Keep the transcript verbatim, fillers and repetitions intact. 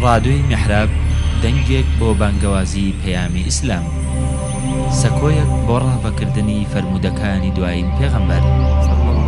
ڕادیۆی میحراب دەنگێک بۆ بانگەوازی پەیامی ئیسلام، سەکۆیەک بۆ ڕاوەکردنی فەرموودەکانی دوایین پێغەمبەر